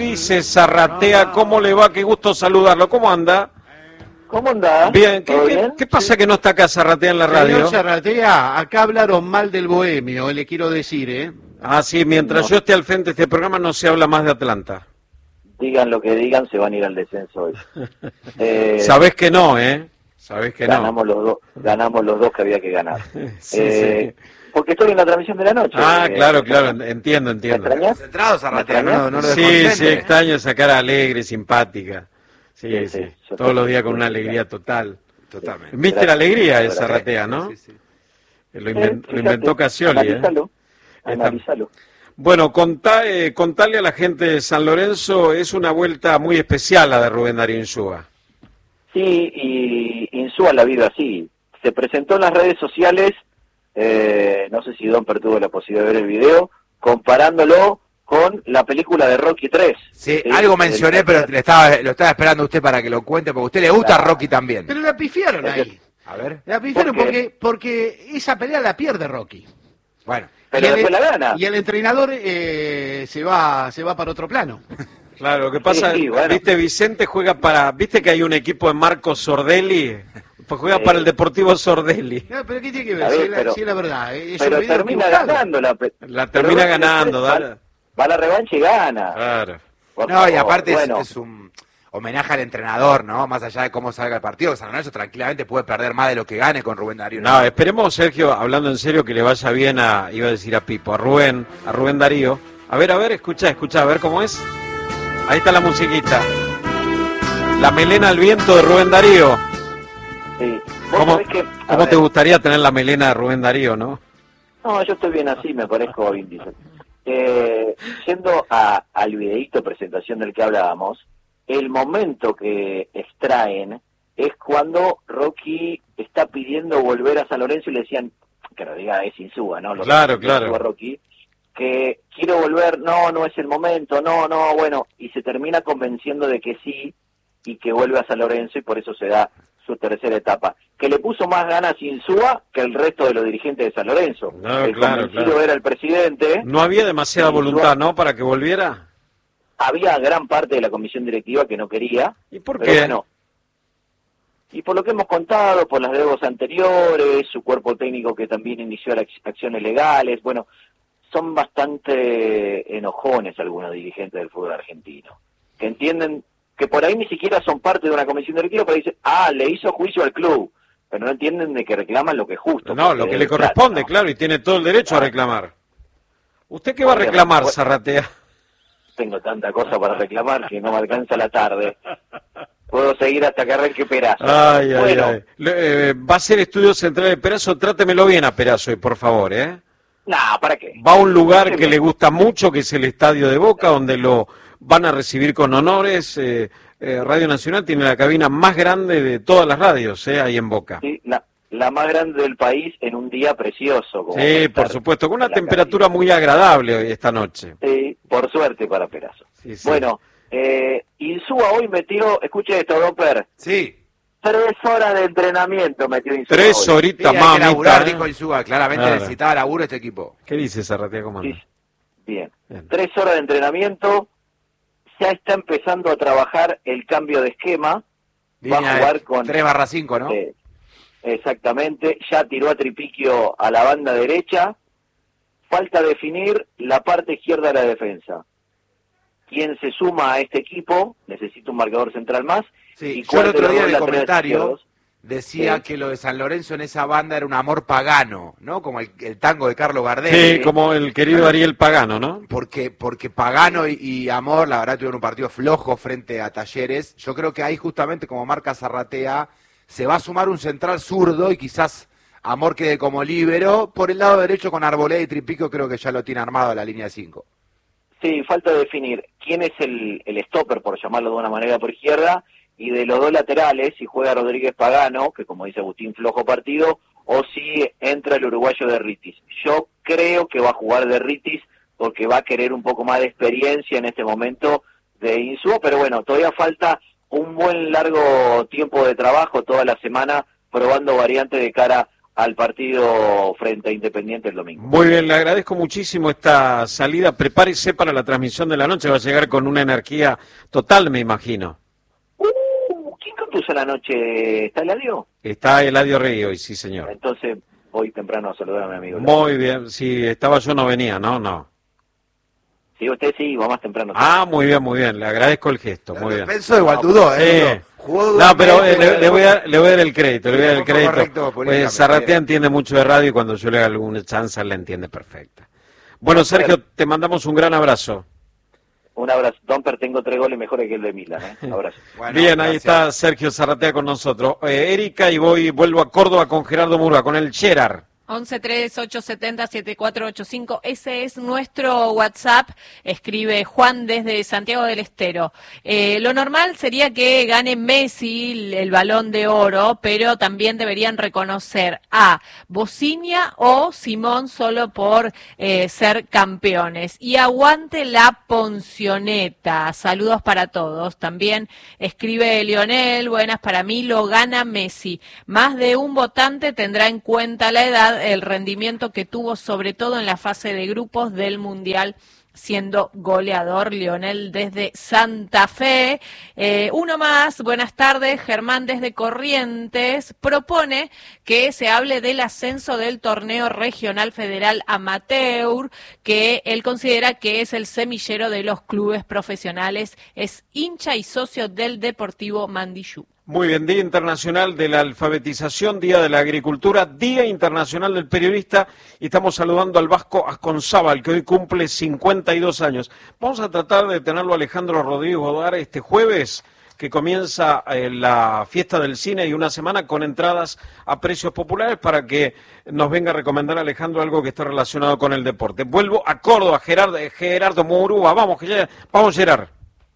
dice Zarratea? ¿Cómo le va? Qué gusto saludarlo. ¿Cómo anda? ¿Cómo anda? Bien. Bien? ¿Qué pasa que no está acá Zarratea en la radio? Señor Zarratea, acá hablaron mal del Bohemio, le quiero decir, ¿eh? Ah, sí, mientras yo esté al frente de este programa no se habla más de Atlanta. Digan lo que digan, se van a ir al descenso hoy. Sabés que no, ¿eh? Sabés que ganamos los dos que había que ganar. Sí. Porque estoy en la transmisión de la noche. Claro, entiendo. ¿Me extrañas? Centrado, Zarratea, no lo Sí, extraño esa cara alegre, simpática. Sí. Todos los días con una alegría total. Totalmente. ¿Viste la alegría de Zarratea, no? Sí. Lo inventó Cassioli, Analizalo. Bueno, contale a la gente de San Lorenzo, es una vuelta muy especial la de Rubén Darío Insúa. Sí, y Insúa la vida así. Se presentó en las redes sociales, no sé si Domper tuvo la posibilidad de ver el video, comparándolo con la película de Rocky 3. Sí, algo mencioné, pero lo estaba esperando usted para que lo cuente, porque a usted le gusta Rocky también. Pero la pifiaron ahí. A ver. La pifiaron porque esa pelea la pierde Rocky. Bueno. Pero después la gana. Y el entrenador se va para otro plano. Claro, lo que pasa, bueno. viste, Vicente juega viste que hay un equipo de Marcos Sordelli, pues juega para el Deportivo Sordelli. No, pero ¿qué tiene que ver? Si es la verdad. Pero termina ganando la termina ganando, va a la revancha y gana. Claro. Y aparte es un homenaje al entrenador, ¿no? Más allá de cómo salga el partido, San Lorenzo tranquilamente puede perder más de lo que gane con Rubén Darío. No, esperemos, Sergio, hablando en serio, que le vaya bien iba a decir a Pipo, a Rubén Darío. A ver, escucha, a ver cómo es. Ahí está la musiquita. La melena al viento de Rubén Darío. Sí. ¿Cómo te gustaría tener la melena de Rubén Darío, no? No, yo estoy bien así, me parezco a Vin Diesel. Yendo al videíto presentación del que hablábamos, el momento que extraen es cuando Rocky está pidiendo volver a San Lorenzo y le decían, que lo diga es Insúa, ¿no? Claro. Rocky, que quiero volver, no es el momento, bueno, y se termina convenciendo de que sí, y que vuelve a San Lorenzo, y por eso se da su tercera etapa. Que le puso más ganas Insúa que el resto de los dirigentes de San Lorenzo. Convencido era el presidente. No había demasiada voluntad, ¿no?, para que volviera. Había gran parte de la comisión directiva que no quería. ¿Y por qué? Bueno, y por lo que hemos contado, por las deudas anteriores, su cuerpo técnico que también inició las acciones legales, bueno, son bastante enojones algunos dirigentes del fútbol argentino, que entienden que por ahí ni siquiera son parte de una comisión directiva, pero dicen, le hizo juicio al club, pero no entienden de que reclaman lo que es justo. No, lo que le corresponde, claro, y tiene todo el derecho a reclamar. ¿Usted qué va a reclamar, Zarratea? Tengo tanta cosa para reclamar que no me alcanza la tarde. Puedo seguir hasta que arranque Perazo. Ay. Va a ser estudio central de Perazo, trátemelo bien a Perazo, por favor, ¿eh? ¿para qué? Va a un lugar que le gusta mucho, que es el Estadio de Boca, donde lo van a recibir con honores. Radio Nacional tiene la cabina más grande de todas las radios, ahí en Boca. Sí, la más grande del país en un día precioso. Sí, por supuesto, con una temperatura muy agradable hoy esta noche. Sí, por suerte para Perazo. Sí. Bueno, Insúa hoy metió, escuche esto, Doper. Sí. 3 horas de entrenamiento metió Insúa. 3 horitas, Hay que laburar, dijo Insúa, claramente necesitaba laburo este equipo. ¿Qué dice Zarratea? ¿Cómo anda? Sí. Bien. 3 horas de entrenamiento, ya está empezando a trabajar el cambio de esquema. Línea va a jugar con 3/5, ¿no? Exactamente, ya tiró a Tripiquio a la banda derecha. Falta definir la parte izquierda de la defensa. ¿Quién se suma a este equipo? Necesita un marcador central más. Sí, y yo el otro día en el laterales comentario izquierdos. decía que lo de San Lorenzo en esa banda era un amor pagano, ¿no? Como el tango de Carlos Gardel. Sí, como el querido Ariel Pagano, ¿no? Porque Pagano y Amor, la verdad, tuvieron un partido flojo frente a Talleres. Yo creo que ahí justamente, como marca Zarratea, se va a sumar un central zurdo y quizás Amor quede como líbero. Por el lado derecho con Arboleda y Tripico creo que ya lo tiene armado la línea de 5. Sí, falta definir quién es el stopper, por llamarlo de una manera, por izquierda, y de los dos laterales, si juega Rodríguez Pagano, que como dice Agustín, flojo partido, o si entra el uruguayo de Derritis. Yo creo que va a jugar Derritis porque va a querer un poco más de experiencia en este momento de Insúa, pero bueno, todavía falta un buen largo tiempo de trabajo, toda la semana, probando variantes de cara al partido frente a Independiente el domingo. Muy bien, le agradezco muchísimo esta salida. Prepárese para la transmisión de la noche, va a llegar con una energía total, me imagino. ¿Quién compuso la noche? ¿Está Eladio? Está Eladio Rey hoy, sí señor. Entonces voy temprano a saludar a mi amigo. Muy bien, si estaba yo no venía, no. Sí, usted sí, va más temprano. Ah, muy bien, le agradezco el gesto, muy bien. Penso igual dudó, No, pero le voy a dar el crédito, Correcto, Pues Zarratea entiende mucho de radio y cuando yo le hago alguna chance la entiende perfecta. Bueno, Sergio, te mandamos un gran abrazo. Un abrazo. Domper, tengo 3 goles mejores que el de Milan, Abrazo. Bueno, bien, ahí está Sergio Zarratea con nosotros. Erika, y vuelvo a Córdoba con Gerardo Murúa, con el Gerard. 1138707485, ese es nuestro WhatsApp, escribe Juan desde Santiago del Estero. Lo normal sería que gane Messi el Balón de Oro, pero también deberían reconocer a Bociña o Simón solo por ser campeones. Y aguante la Poncioneta, saludos para todos. También escribe Lionel, buenas, para mí lo gana Messi. Más de un votante tendrá en cuenta la edad, el rendimiento que tuvo sobre todo en la fase de grupos del Mundial, siendo goleador. Lionel desde Santa Fe. Uno más, buenas tardes, Germán desde Corrientes, propone que se hable del ascenso del torneo regional federal amateur, que él considera que es el semillero de los clubes profesionales, es hincha y socio del Deportivo Mandillú. Muy bien, Día Internacional de la Alfabetización, Día de la Agricultura, Día Internacional del Periodista, y estamos saludando al Vasco Asconzábal, que hoy cumple 52 años. Vamos a tratar de tenerlo Alejandro Rodríguez Godar este jueves, que comienza la fiesta del cine y una semana con entradas a precios populares para que nos venga a recomendar Alejandro algo que esté relacionado con el deporte. Vuelvo a Córdoba, Gerardo Murúa, vamos Gerard.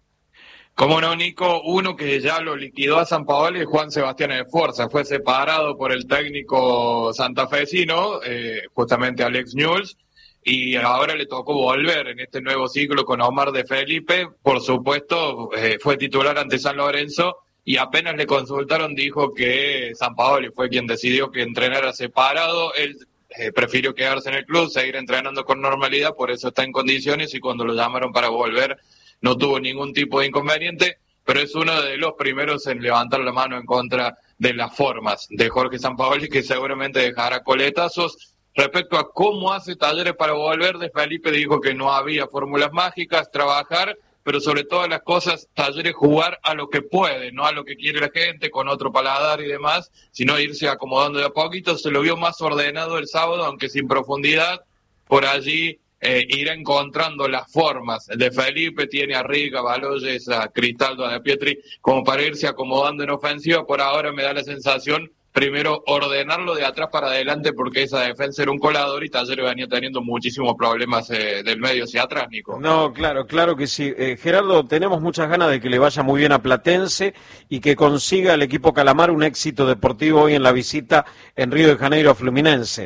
Cómo no, Nico, uno que ya lo liquidó a San Paolo es Juan Sebastián Esforza, fue separado por el técnico santafesino, justamente Alex Newell's, y ahora le tocó volver en este nuevo ciclo con Omar de Felipe. Por supuesto, fue titular ante San Lorenzo y apenas le consultaron dijo que San Paolo fue quien decidió que entrenara separado. Él prefirió quedarse en el club, seguir entrenando con normalidad, por eso está en condiciones, y cuando lo llamaron para volver no tuvo ningún tipo de inconveniente, pero es uno de los primeros en levantar la mano en contra de las formas de Jorge Sampaoli, que seguramente dejará coletazos. Respecto a cómo hace Talleres para volver, de Felipe dijo que no había fórmulas mágicas, trabajar, pero sobre todas las cosas, Talleres jugar a lo que puede, no a lo que quiere la gente, con otro paladar y demás, sino irse acomodando de a poquito. Se lo vio más ordenado el sábado, aunque sin profundidad, por allí irá encontrando las formas de Felipe. Tiene a Riga, Baloyes, a Cristaldo, a De Pietri, como para irse acomodando en ofensiva. Por ahora me da la sensación, primero, ordenarlo de atrás para adelante, porque esa defensa era un colador y Talleres venía teniendo muchísimos problemas del medio hacia atrás, Nico. No, claro que sí. Gerardo, tenemos muchas ganas de que le vaya muy bien a Platense y que consiga el equipo Calamar un éxito deportivo hoy en la visita en Río de Janeiro a Fluminense.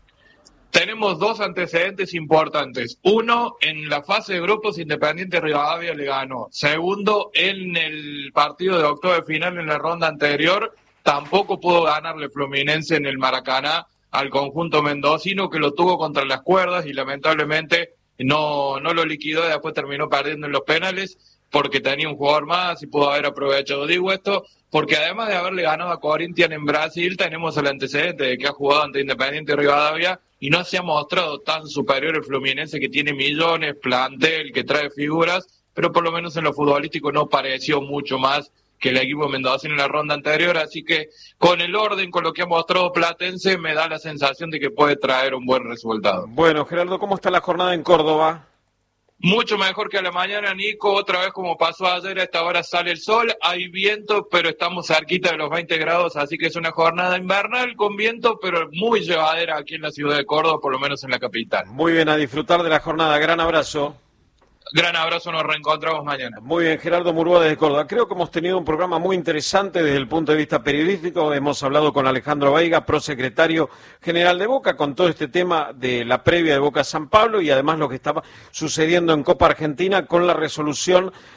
Tenemos dos antecedentes importantes. Uno, en la fase de grupos, Independiente Rivadavia le ganó. Segundo, en el partido de octavo de final en la ronda anterior, tampoco pudo ganarle Fluminense en el Maracaná al conjunto mendocino, que lo tuvo contra las cuerdas y lamentablemente no lo liquidó y después terminó perdiendo en los penales porque tenía un jugador más y pudo haber aprovechado. Digo esto porque además de haberle ganado a Corinthians en Brasil, tenemos el antecedente de que ha jugado ante Independiente Rivadavia y no se ha mostrado tan superior el Fluminense, que tiene millones, plantel, que trae figuras, pero por lo menos en lo futbolístico no pareció mucho más que el equipo mendocino en la ronda anterior, así que con el orden, con lo que ha mostrado Platense, me da la sensación de que puede traer un buen resultado. Bueno, Gerardo, ¿cómo está la jornada en Córdoba? Mucho mejor que a la mañana, Nico. Otra vez como pasó ayer, a esta hora sale el sol, hay viento, pero estamos cerquita de los 20 grados, así que es una jornada invernal con viento, pero muy llevadera aquí en la ciudad de Córdoba, por lo menos en la capital. Muy bien, a disfrutar de la jornada. Gran abrazo. Gran abrazo, nos reencontramos mañana. Muy bien, Gerardo Murúa desde Córdoba. Creo que hemos tenido un programa muy interesante desde el punto de vista periodístico. Hemos hablado con Alejandro Veiga, prosecretario general de Boca, con todo este tema de la previa de Boca San Pablo y además lo que estaba sucediendo en Copa Argentina con la resolución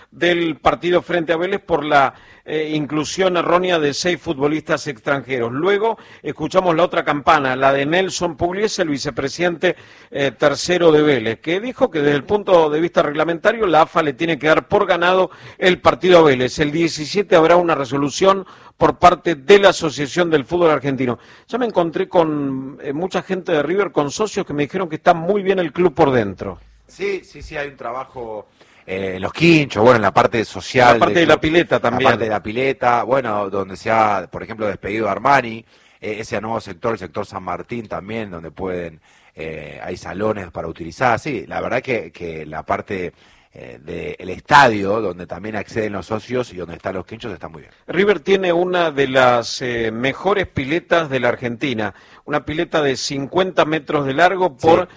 del partido frente a Vélez por la inclusión errónea de 6 futbolistas extranjeros. Luego escuchamos la otra campana, la de Nelson Pugliese, el vicepresidente tercero de Vélez, que dijo que desde el punto de vista reglamentario la AFA le tiene que dar por ganado el partido a Vélez. El 17 habrá una resolución por parte de la Asociación del Fútbol Argentino. Ya me encontré con mucha gente de River, con socios que me dijeron que está muy bien el club por dentro. Sí, hay un trabajo en los quinchos, bueno, en la parte social. La parte de la pileta también. La parte de la pileta, bueno, donde se ha, por ejemplo, despedido a Armani, ese nuevo sector, el sector San Martín también, donde pueden, hay salones para utilizar. Sí, la verdad que la parte del estadio, donde también acceden los socios y donde están los quinchos, está muy bien. River tiene una de las mejores piletas de la Argentina, una pileta de 50 metros de largo por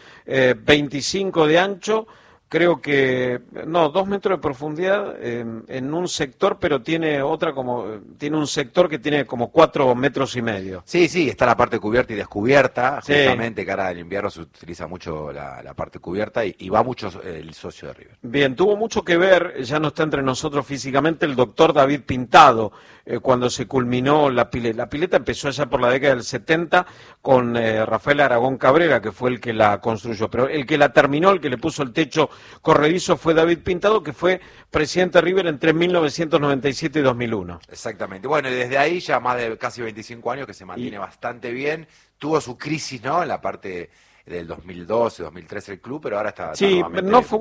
25 de ancho, creo que, 2 metros de profundidad en un sector, pero tiene tiene un sector que tiene como 4 metros y medio. Sí, está la parte cubierta y descubierta, justamente que ahora en invierno se utiliza mucho la parte cubierta y va mucho el socio de River. Bien, tuvo mucho que ver, ya no está entre nosotros físicamente, el doctor David Pintado, cuando se culminó la pileta. La pileta empezó allá por la década del 70 con Rafael Aragón Cabrera, que fue el que la construyó, pero el que la terminó, el que le puso el techo corredizo fue David Pintado, que fue presidente de River entre 1997 y 2001. Exactamente. Bueno, y desde ahí ya más de casi 25 años que se mantiene bastante bien. Tuvo su crisis, ¿no?, en la parte del 2012, 2013 el club, pero ahora está nuevamente... no fue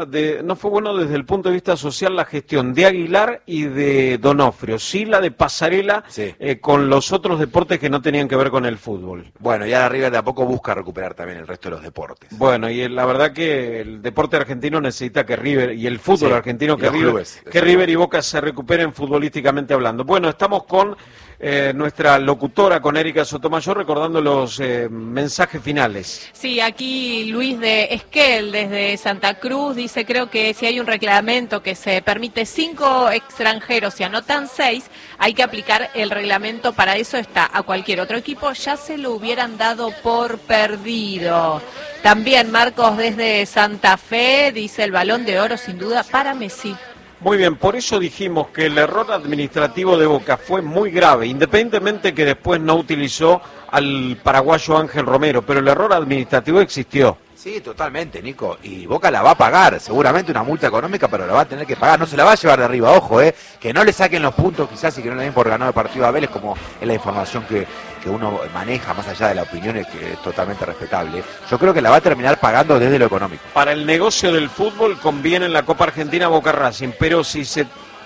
bueno desde el punto de vista social la gestión de Aguilar y de Donofrio, sí la de Pasarela, con los otros deportes que no tenían que ver con el fútbol. Bueno, y ahora River de a poco busca recuperar también el resto de los deportes. Bueno, y la verdad que el deporte argentino necesita que River, y el fútbol argentino, que River y Boca se recuperen futbolísticamente hablando. Bueno, estamos con nuestra locutora, con Erika Sotomayor, recordando los mensajes finales. Sí, aquí Luis de Esquel, desde Santa Cruz, dice: creo que si hay un reglamento que se permite 5 extranjeros y anotan 6, hay que aplicar el reglamento, para eso está. A cualquier otro equipo ya se lo hubieran dado por perdido. También Marcos desde Santa Fe dice: el Balón de Oro sin duda para Messi. Muy bien, por eso dijimos que el error administrativo de Boca fue muy grave, independientemente que después no utilizó al paraguayo Ángel Romero, pero el error administrativo existió. Sí, totalmente, Nico, y Boca la va a pagar, seguramente una multa económica, pero la va a tener que pagar, no se la va a llevar de arriba, ojo, que no le saquen los puntos quizás y que no le den por ganado el partido a Vélez, como es la información que uno maneja, más allá de la opinión, que es totalmente respetable. Yo creo que la va a terminar pagando desde lo económico. Para el negocio del fútbol conviene en la Copa Argentina Boca Racing, pero si se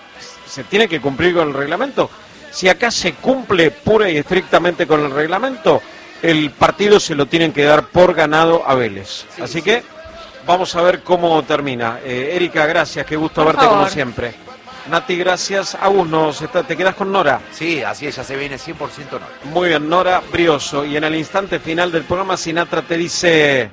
tiene que cumplir con el reglamento, si acá se cumple pura y estrictamente con el reglamento, el partido se lo tienen que dar por ganado a Vélez. Así que vamos a ver cómo termina. Erika, gracias, qué gusto verte como siempre. Nati, gracias. Agus, ¿te quedas con Nora? Sí, así es, ya se viene 100% Nora. Muy bien, Nora Brioso. Y en el instante final del programa, Sinatra te dice...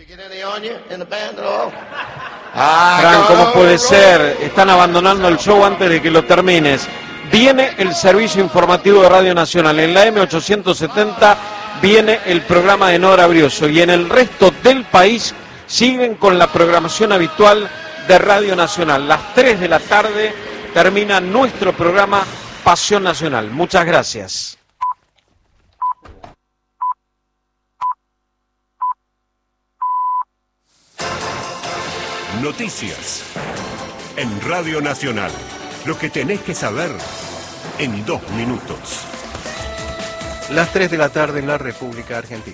Fran, ¿cómo puede ser? Están abandonando el show antes de que lo termines. Viene el servicio informativo de Radio Nacional. En la M870 viene el programa de Nora Brioso. Y en el resto del país siguen con la programación habitual de Radio Nacional. Las 3 de la tarde termina nuestro programa Pasión Nacional. Muchas gracias. Noticias en Radio Nacional. Lo que tenés que saber en 2 minutos. Las 3 de la tarde en la República Argentina.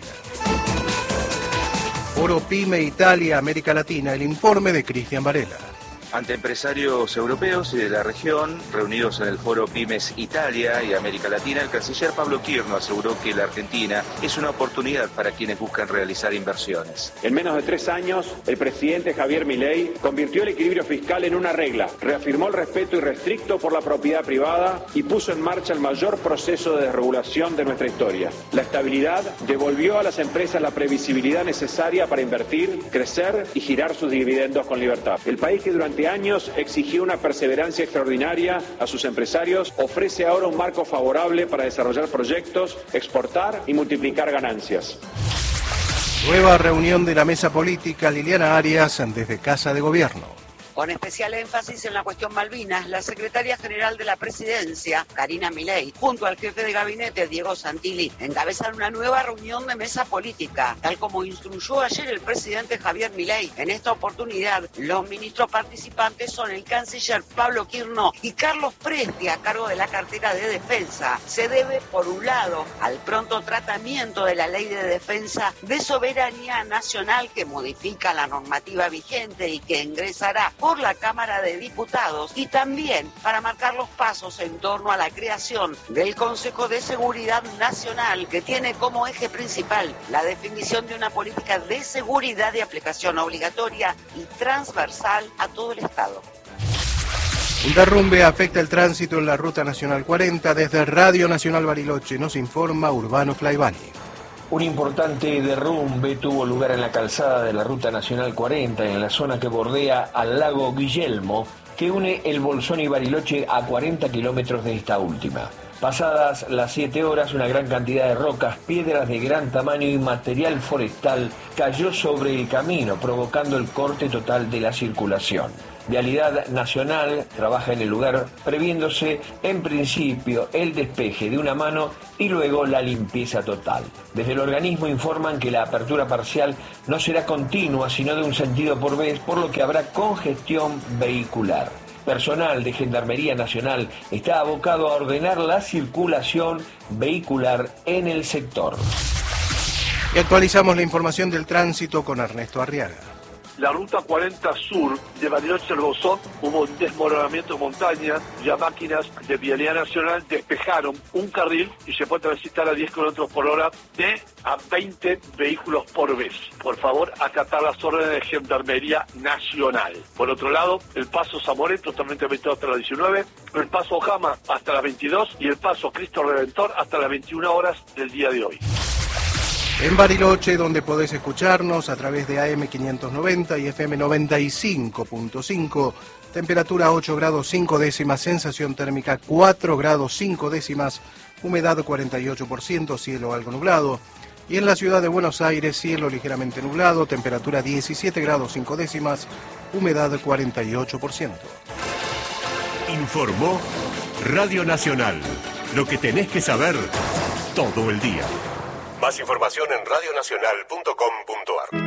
Foro PYME Italia, América Latina, el informe de Cristian Varela. Ante empresarios europeos y de la región, reunidos en el foro Pymes Italia y América Latina, el canciller Pablo Quirno aseguró que la Argentina es una oportunidad para quienes buscan realizar inversiones. En menos de 3 años, el presidente Javier Milei convirtió el equilibrio fiscal en una regla, reafirmó el respeto irrestricto por la propiedad privada y puso en marcha el mayor proceso de desregulación de nuestra historia. La estabilidad devolvió a las empresas la previsibilidad necesaria para invertir, crecer y girar sus dividendos con libertad. El país que durante años exigió una perseverancia extraordinaria a sus empresarios, ofrece ahora un marco favorable para desarrollar proyectos, exportar y multiplicar ganancias. Nueva reunión de la mesa política, Liliana Arias, desde Casa de Gobierno. Con especial énfasis en la cuestión Malvinas, la secretaria general de la Presidencia, Karina Milei, junto al jefe de gabinete, Diego Santilli, encabezan una nueva reunión de mesa política, tal como instruyó ayer el presidente Javier Milei. En esta oportunidad, los ministros participantes son el canciller Pablo Quirno y Carlos Presti, a cargo de la cartera de Defensa. Se debe, por un lado, al pronto tratamiento de la Ley de Defensa de Soberanía Nacional, que modifica la normativa vigente y que ingresará por la Cámara de Diputados, y también para marcar los pasos en torno a la creación del Consejo de Seguridad Nacional, que tiene como eje principal la definición de una política de seguridad de aplicación obligatoria y transversal a todo el Estado. Un derrumbe afecta el tránsito en la Ruta Nacional 40. Desde Radio Nacional Bariloche nos informa Urbano Flaivani. Un importante derrumbe tuvo lugar en la calzada de la Ruta Nacional 40, en la zona que bordea al lago Guillermo, que une el Bolsón y Bariloche a 40 kilómetros de esta última. Pasadas las 7 horas, una gran cantidad de rocas, piedras de gran tamaño y material forestal cayó sobre el camino, provocando el corte total de la circulación. Vialidad Nacional trabaja en el lugar, previéndose en principio el despeje de una mano y luego la limpieza total. Desde el organismo informan que la apertura parcial no será continua, sino de un sentido por vez, por lo que habrá congestión vehicular. Personal de Gendarmería Nacional está abocado a ordenar la circulación vehicular en el sector. Y actualizamos la información del tránsito con Ernesto Arriaga. La ruta 40 sur de Bariloche al Bolsón hubo un desmoronamiento de montaña, ya máquinas de Vialidad Nacional despejaron un carril y se puede transitar a 10 km por hora de a 20 vehículos por vez. Por favor, acatar las órdenes de Gendarmería Nacional. Por otro lado, el paso Zamoré totalmente habilitado hasta las 19, el paso Jama hasta las 22 y el paso Cristo Redentor hasta las 21 horas del día de hoy. En Bariloche, donde podés escucharnos a través de AM 590 y FM 95.5, temperatura 8 grados 5 décimas, sensación térmica 4 grados 5 décimas, humedad 48%, cielo algo nublado. Y en la ciudad de Buenos Aires, cielo ligeramente nublado, temperatura 17 grados 5 décimas, humedad 48%. Informó Radio Nacional. Lo que tenés que saber todo el día. Más información en radionacional.com.ar.